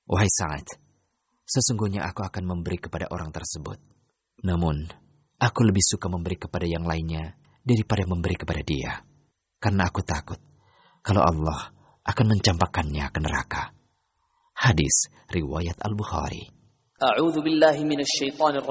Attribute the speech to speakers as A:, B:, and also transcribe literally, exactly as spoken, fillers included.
A: Wahai Sa'ad, sesungguhnya aku akan memberi kepada orang tersebut. Namun, aku lebih suka memberi kepada yang lainnya daripada memberi kepada dia. Karena aku takut kalau Allah akan mencampakkannya ke neraka. Hadis riwayat Al-Bukhari.
B: A'udzu billahi minasy syaithanir